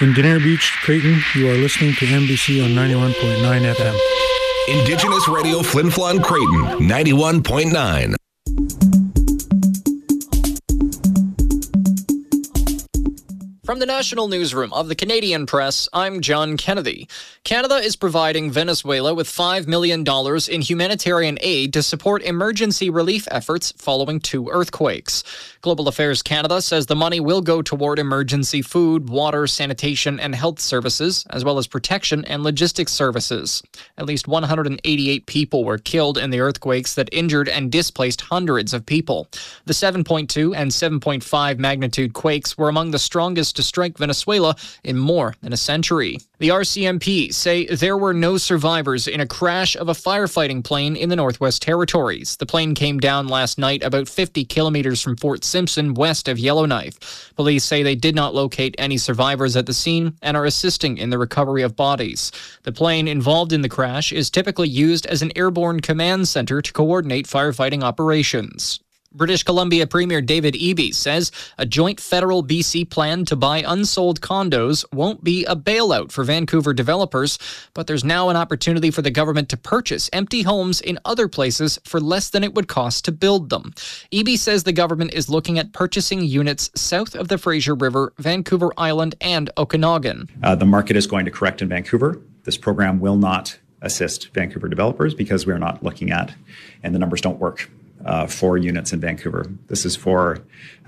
In Denier Beach, Creighton, you are listening to MBC on 91.9 FM. Indigenous Radio Flin Flon Creighton, 91.9. From the National Newsroom of the Canadian Press, I'm John Kennedy. Canada is providing Venezuela with $5 million in humanitarian aid to support emergency relief efforts following 2 earthquakes. Global Affairs Canada says the money will go toward emergency food, water, sanitation, and health services, as well as protection and logistics services. At least 188 people were killed in the earthquakes that injured and displaced hundreds of people. The 7.2 and 7.5 magnitude quakes were among the strongest to strike Venezuela in more than a century. The RCMP say there were no survivors in a crash of a firefighting plane in the Northwest Territories. The plane came down last night about 50 kilometers from Fort Simpson, west of Yellowknife. Police say they did not locate any survivors at the scene and are assisting in the recovery of bodies. The plane involved in the crash is typically used as an airborne command center to coordinate firefighting operations. British Columbia Premier David Eby says a joint federal BC plan to buy unsold condos won't be a bailout for Vancouver developers, but there's now an opportunity for the government to purchase empty homes in other places for less than it would cost to build them. Eby says the government is looking at purchasing units south of the Fraser River, Vancouver Island, and Okanagan. The market is going to correct in Vancouver. This program will not assist Vancouver developers because we're not looking at, and the numbers don't work. For units in Vancouver. This is for